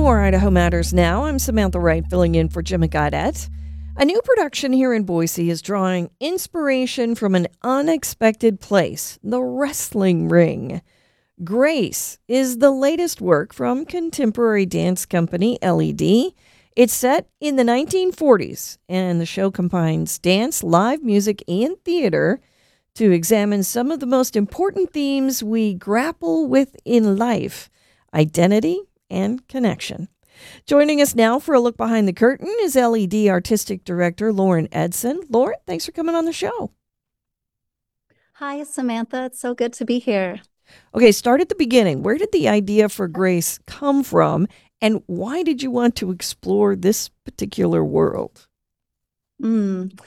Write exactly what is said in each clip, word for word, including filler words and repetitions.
more Idaho Matters now. I'm Samantha Wright, filling in for Jim Gaudette. A new production here in Boise is drawing inspiration from an unexpected place, the wrestling ring. Grace is the latest work from contemporary dance company L E D. It's set in the nineteen forties, and the show combines dance, live music, and theater to examine some of the most important themes we grapple with in life: identity and connection. Joining us now for a look behind the curtain is L E D Artistic Director Lauren Edson. Lauren, thanks for coming on the show. Hi, Samantha. It's so good to be here. Okay, start at the beginning. Where did the idea for Grace come from, and why did you want to explore this particular world? Mm.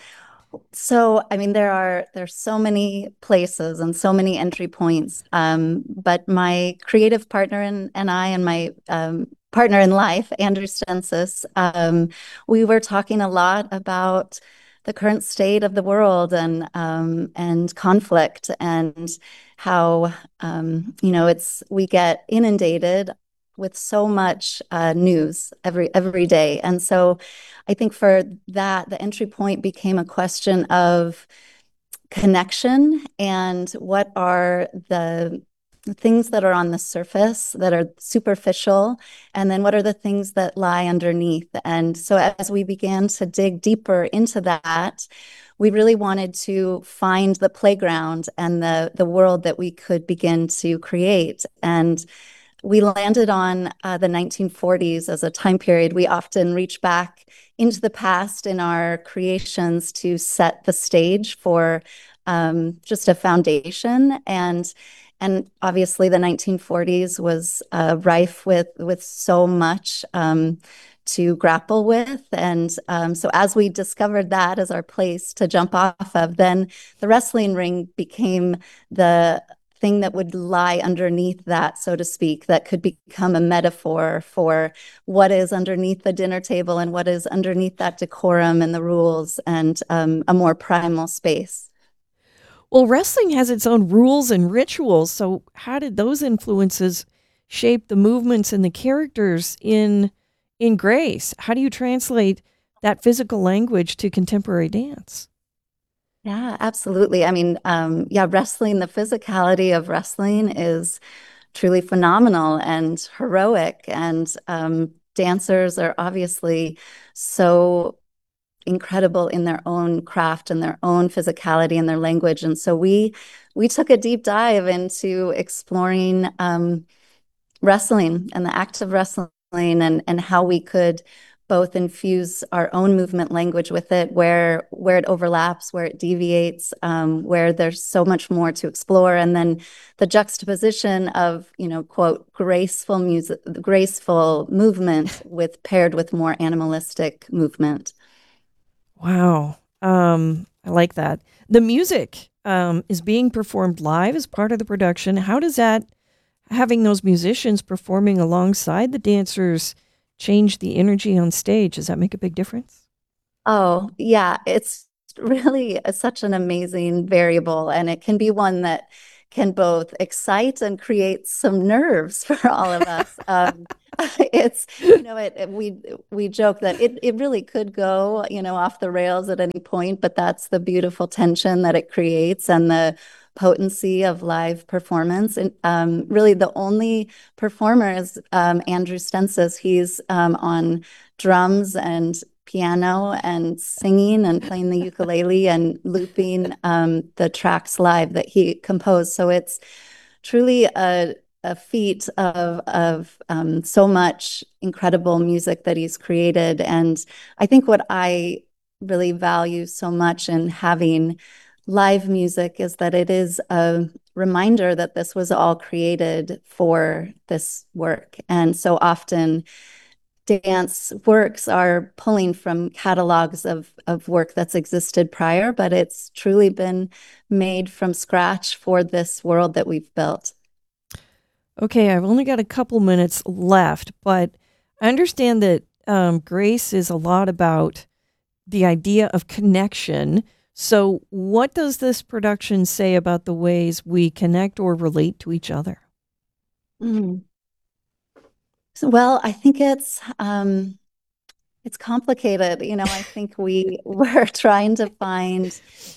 So, I mean, there are there's so many places and so many entry points. Um, but my creative partner and, and I and my um, partner in life, Andrew Stensis, um, we were talking a lot about the current state of the world and um, and conflict and how um, you know it's we get inundated with so much uh, news every every day, and so I think for that, the entry point became a question of connection and what are the things that are on the surface that are superficial, and then what are the things that lie underneath. And so as we began to dig deeper into that, we really wanted to find the playground and the the world that we could begin to create. And we landed on uh, the nineteen forties as a time period. We often reach back into the past in our creations to set the stage for um, just a foundation. And and obviously the nineteen forties was uh, rife with with so much um, to grapple with. And um, so as we discovered that as our place to jump off of, then the wrestling ring became the thing that would lie underneath that, so to speak, that could become a metaphor for what is underneath the dinner table and what is underneath that decorum and the rules and um, a more primal space. Well, wrestling has its own rules and rituals, so how did those influences shape the movements and the characters in in Grace? How do you translate that physical language to contemporary dance? Yeah, absolutely. I mean, um, yeah, wrestling, the physicality of wrestling is truly phenomenal and heroic. And um, dancers are obviously so incredible in their own craft and their own physicality and their language. And so we we took a deep dive into exploring um, wrestling and the act of wrestling and and how we could both infuse our own movement language with it, where where it overlaps, where it deviates, um, where there's so much more to explore, and then the juxtaposition of, you know, quote, graceful music, graceful movement with paired with more animalistic movement. Wow. Um, I like that. The music um, is being performed live as part of the production. How does that, having those musicians performing alongside the dancers, change the energy on stage? Does that make a big difference? Oh, yeah, it's really a, such an amazing variable, and it can be one that can both excite and create some nerves for all of us. Um, it's, you know, it, it- we we joke that it it really could go, you know, off the rails at any point, but that's the beautiful tension that it creates and the potency of live performance. And um, really, the only performer is um, Andrew Stensis. He's um, on drums and piano and singing and playing the ukulele and looping um, the tracks live that he composed. So it's truly a, a feat of, of um, so much incredible music that he's created. And I think what I really value so much in having live music is that it is a reminder that this was all created for this work. And so often dance works are pulling from catalogs of, of work that's existed prior, but it's truly been made from scratch for this world that we've built. Okay, I've only got a couple minutes left, but I understand that um, Grace is a lot about the idea of connection. So, what does this production say about the ways we connect or relate to each other? Mm. Well, I think it's um, it's complicated. You know, I think we we're trying to find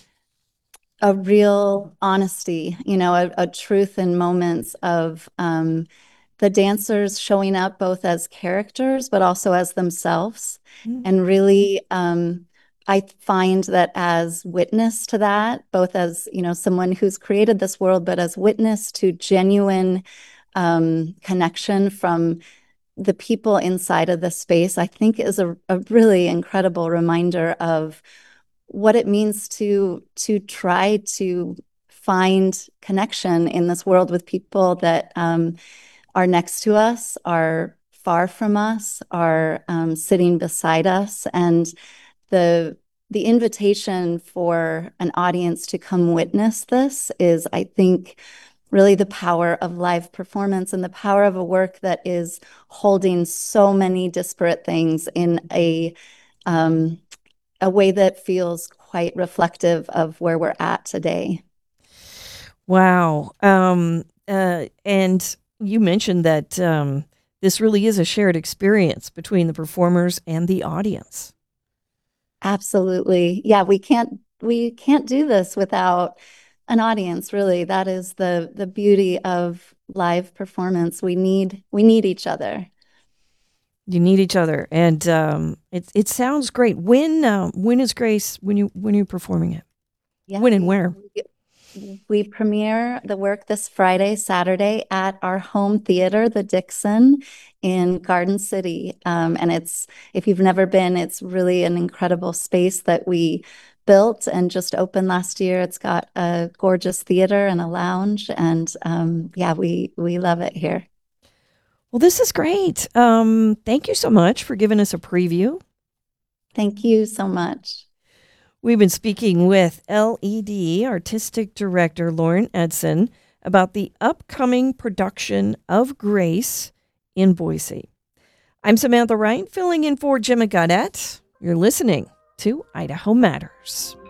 a real honesty, you know, a, a truth in moments of um, the dancers showing up both as characters, but also as themselves. Mm. And really, um, I find that as witness to that, both as, you know, someone who's created this world, but as witness to genuine um, connection from the people inside of the space, I think is a, a really incredible reminder of what it means to to try to find connection in this world with people that um, are next to us, are far from us, are um, sitting beside us, and the the invitation for an audience to come witness this is, I think, really the power of live performance and the power of a work that is holding so many disparate things in a um, a way that feels quite reflective of where we're at today. Wow. Um, uh, and you mentioned that um, this really is a shared experience between the performers and the audience. Absolutely. Yeah, we can't we can't do this without an audience, really. That is the the beauty of live performance. We need we need each other. You need each other, and um, it it sounds great. When uh, when is Grace? When you when are you performing it? Yeah, When and we where? we we premiere the work this Friday, Saturday at our home theater, the Dixon in Garden City. Um, and it's, if you've never been, it's really an incredible space that we built and just opened last year. It's got a gorgeous theater and a lounge, and um, yeah, we we love it here. Well, this is great. Um, thank you so much for giving us a preview. Thank you so much. We've been speaking with L E D Artistic Director Lauren Edson about the upcoming production of Grace in Boise. I'm Samantha Wright, filling in for Jimmy Gaudette. You're listening to Idaho Matters.